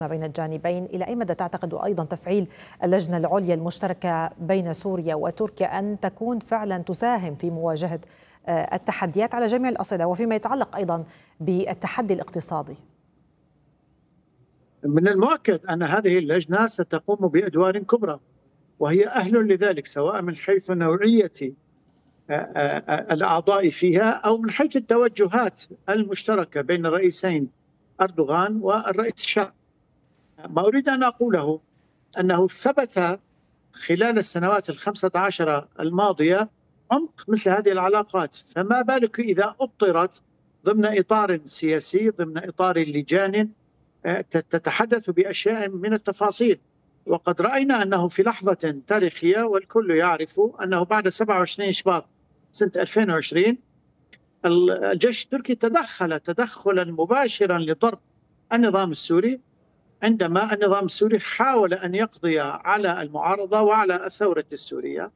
ما بين الجانبين. إلى أي مدى تعتقد أيضا تفعيل اللجنة العليا المشتركة بين سوريا وتركيا أن تكون فعلا تساهم في مواجهة التحديات على جميع الأصعدة، وفيما يتعلق أيضا بالتحدي الاقتصادي؟ من المؤكد أن هذه اللجنة ستقوم بأدوار كبرى، وهي أهل لذلك، سواء من حيث نوعية الأعضاء فيها أو من حيث التوجهات المشتركة بين الرئيسين أردوغان والرئيس الشاه. ما أريد أن أقوله أنه ثبت خلال السنوات ال15 الماضية عمق مثل هذه العلاقات، فما بالك إذا أطرت ضمن إطار سياسي، ضمن إطار لجان تتحدث بأشياء من التفاصيل. وقد رأينا أنه في لحظة تاريخية والكل يعرف أنه بعد 27 شباط سنة 2020 الجيش التركي تدخل تدخلا مباشرا لضرب النظام السوري، عندما النظام السوري حاول أن يقضي على المعارضة وعلى الثورة السورية،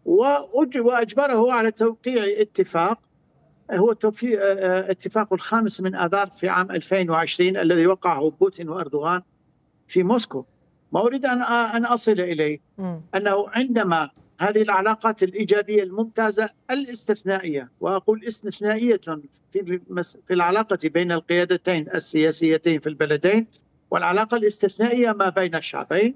وأجبره على توقيع اتفاق، هو اتفاق الخامس من آذار في عام 2020 الذي وقعه بوتين وأردوغان في موسكو. ما أريد أن أصل إليه أنه عندما هذه العلاقات الإيجابية الممتازة الاستثنائية، وأقول استثنائية في العلاقة بين القيادتين السياسيتين في البلدين، والعلاقة الاستثنائية ما بين الشعبين،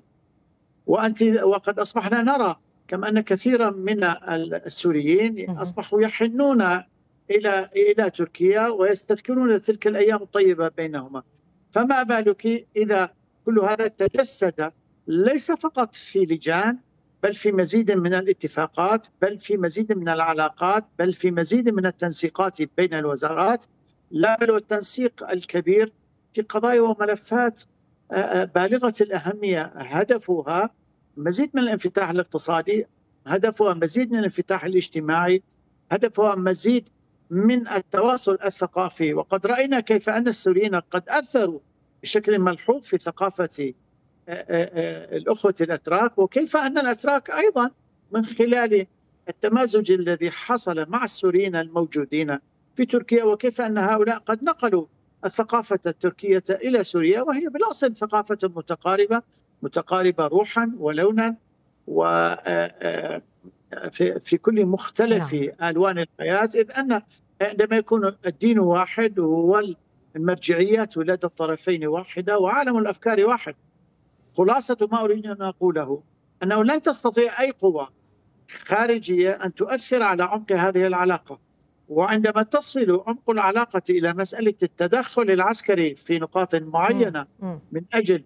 وقد أصبحنا نرى كما أن كثيرا من السوريين أصبحوا يحنون إلى تركيا ويستذكرون تلك الأيام الطيبة بينهما. فما بالك إذا كل هذا تجسد ليس فقط في لجان، بل في مزيد من الاتفاقات، بل في مزيد من العلاقات، بل في مزيد من التنسيقات بين الوزارات، لا بل والتنسيق الكبير في قضايا وملفات بالغة الأهمية، هدفها مزيد من الانفتاح الاقتصادي، هدفها مزيد من الانفتاح الاجتماعي، هدفها مزيد من التواصل الثقافي. وقد رأينا كيف أن السوريين قد أثروا بشكل ملحوظ في ثقافة الأخوة الأتراك، وكيف أن الأتراك أيضا من خلال التمازج الذي حصل مع السوريين الموجودين في تركيا، وكيف أن هؤلاء قد نقلوا الثقافة التركية إلى سوريا، وهي بالأصل ثقافة متقاربة روحا ولونا في كل مختلف ألوان الحياة، إذ أن عندما يكون الدين واحد والمرجعيات لدى الطرفين واحدة وعالم الأفكار واحد. خلاصة ما أريد أن أقوله أنه لن تستطيع أي قوة خارجية أن تؤثر على عمق هذه العلاقة، وعندما تصل عمق العلاقة إلى مسألة التدخل العسكري في نقاط معينة من أجل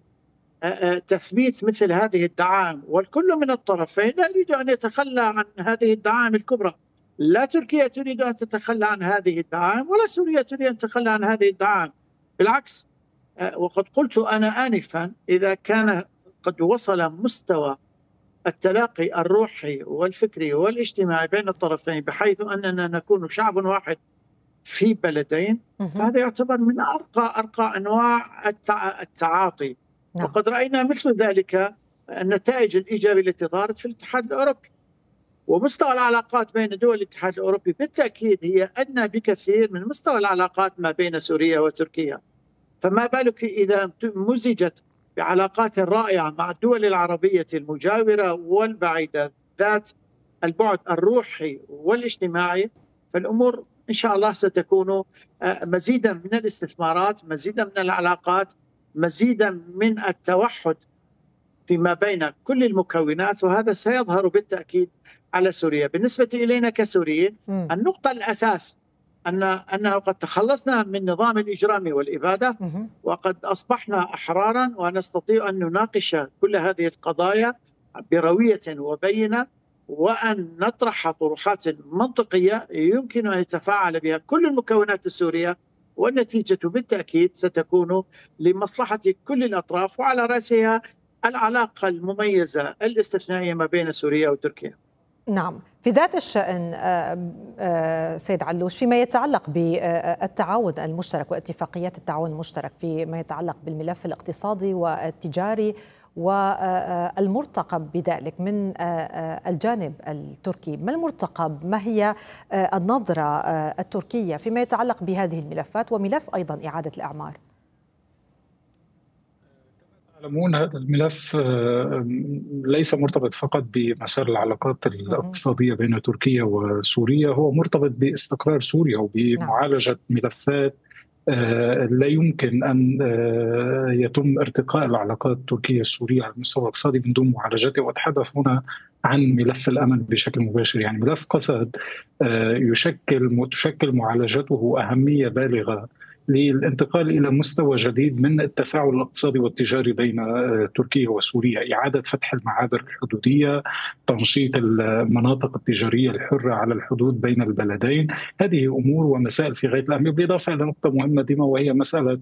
تثبيت مثل هذه الدعائم، والكل من الطرفين لا يريد أن يتخلى عن هذه الدعائم الكبرى. لا تركيا تريد أن تتخلى عن هذه الدعائم، ولا سوريا تريد أن تتخلى عن هذه الدعائم، بالعكس. وقد قلت أنا آنفا إذا كان قد وصل مستوى التلاقي الروحي والفكري والاجتماعي بين الطرفين بحيث أننا نكون شعب واحد في بلدين، هذا يعتبر من أرقى أنواع التعاطي. وقد رأينا مثل ذلك النتائج الإيجابية التي ظهرت في الاتحاد الأوروبي، ومستوى العلاقات بين دول الاتحاد الأوروبي بالتأكيد هي أدنى بكثير من مستوى العلاقات ما بين سوريا وتركيا. فما بالك إذا مزجت بعلاقات رائعة مع الدول العربية المجاورة والبعيدة ذات البعد الروحي والاجتماعي، فالأمور إن شاء الله ستكون مزيدا من الاستثمارات، مزيدا من العلاقات، مزيدا من التوحد فيما بين كل المكونات، وهذا سيظهر بالتأكيد على سوريا. بالنسبة إلينا كسوريين، النقطة الأساس أنه قد تخلصنا من نظام الإجرام والإبادة، وقد أصبحنا أحرارا ونستطيع أن نناقش كل هذه القضايا بروية وبينة، وأن نطرح طروحات منطقية يمكن أن يتفاعل بها كل المكونات السورية، والنتيجة بالتأكيد ستكون لمصلحة كل الأطراف، وعلى رأسها العلاقة المميزة الاستثنائية ما بين سوريا وتركيا. نعم، في ذات الشأن سيد علوش، فيما يتعلق بالتعاون المشترك واتفاقيات التعاون المشترك فيما يتعلق بالملف الاقتصادي والتجاري والمرتقب بذلك من الجانب التركي، ما المرتقب؟ ما هي النظرة التركية فيما يتعلق بهذه الملفات وملف أيضا إعادة الأعمار؟ تعلمون هذا الملف ليس مرتبط فقط بمسار العلاقات الاقتصادية بين تركيا وسوريا، هو مرتبط باستقرار سوريا نعم. وبمعالجة ملفات لا يمكن أن يتم ارتقاء العلاقات التركية السورية على المستوى الاقتصادي من دون معالجته. وأتحدث هنا عن ملف الأمن بشكل مباشر. يعني ملف قسد تشكل معالجته أهمية بالغة للانتقال إلى مستوى جديد من التفاعل الاقتصادي والتجاري بين تركيا وسوريا، إعادة فتح المعابر الحدودية، تنشيط المناطق التجارية الحرة على الحدود بين البلدين. هذه أمور ومسائل في غاية الأهمية، بالإضافة إلى نقطة مهمة ديما وهي مسألة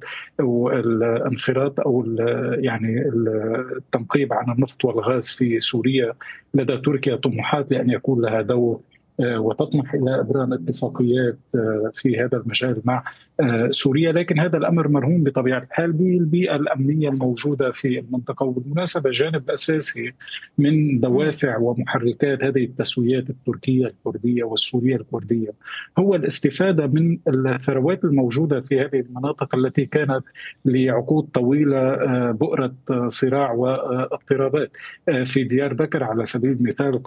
الانخراط أو يعني التنقيب عن النفط والغاز في سوريا. لدى تركيا طموحات لأن يكون لها دور وتطمح إلى إبرام اتفاقيات في هذا المجال مع سوريا، لكن هذا الأمر مرهون بطبيعة الحال بالبيئة الأمنية الموجودة في المنطقة. وبالمناسبة جانب أساسي من دوافع ومحركات هذه التسويات التركية الكردية والسورية الكردية هو الاستفادة من الثروات الموجودة في هذه المناطق التي كانت لعقود طويلة بؤرة صراع واضطرابات. في ديار بكر على سبيل المثال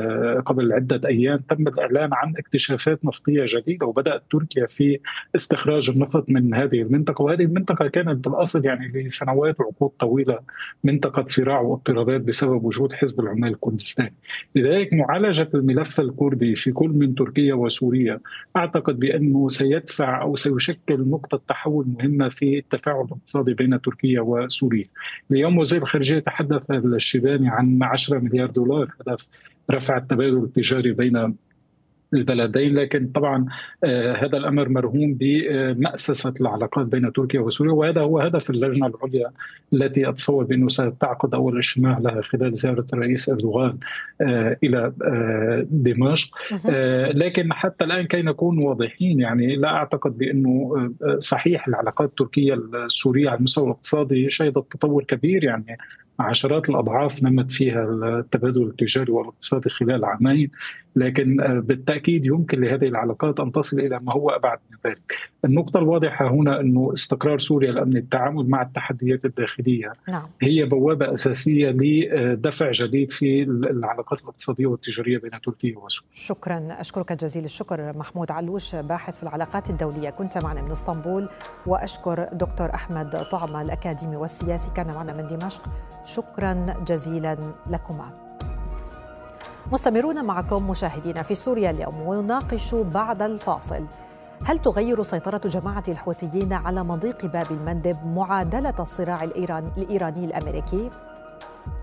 قبل عدة أيام تم الإعلان عن اكتشافات نفطية جديدة، وبدأت تركيا في استخراج النفط من هذه المنطقة. وهذه المنطقة كانت بالأصل يعني لسنوات وعقود طويلة منطقة صراع واضطرابات بسبب وجود حزب العمال الكردستاني. لذلك معالجة الملف الكردي في كل من تركيا وسوريا أعتقد بأنه سيدفع أو سيشكل نقطة تحول مهمة في التفاعل الاقتصادي بين تركيا وسوريا. اليوم وزير الخارجية تحدث الشيباني عن 10 مليار دولار هدف رفع التبادل التجاري بين البلدين، لكن طبعا هذا الأمر مرهون بمأسسة العلاقات بين تركيا وسوريا، وهذا هو هدف اللجنة العليا التي أتصور بأنه ستعقد أول اجتماع لها خلال زيارة الرئيس أردوغان إلى دمشق. لكن حتى الآن كي نكون واضحين، يعني لا أعتقد بأنه صحيح العلاقات التركية السورية على المستوى الاقتصادي شهدت تطور كبير، يعني عشرات الأضعاف نمت فيها التبادل التجاري والاقتصادي خلال عامين، لكن بالتأكيد يمكن لهذه العلاقات أن تصل إلى ما هو أبعد من ذلك. النقطة الواضحة هنا أنه استقرار سوريا الأمني، التعامل مع التحديات الداخلية، نعم. هي بوابة أساسية لدفع جديد في العلاقات الاقتصادية والتجارية بين تركيا وسوريا. شكرا، أشكرك جزيل الشكر محمود علوش، باحث في العلاقات الدولية، كنت معنا من اسطنبول. وأشكر دكتور أحمد طعمة الأكاديمي والسياسي، كان معنا من دمشق. شكرا جزيلا لكما. مستمرون معكم مشاهدينا في سوريا اليوم، ونناقش بعد الفاصل: هل تغير سيطرة جماعة الحوثيين على مضيق باب المندب معادلة الصراع الإيراني الأمريكي؟